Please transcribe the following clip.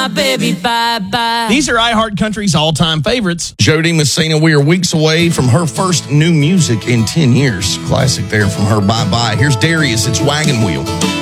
baby bye-bye. These are iHeart Country's all-time favorites. Jody Messina, we are weeks away from her first new music in 10 years. Classic there from her, Bye Bye. Here's Darius, it's Wagon Wheel.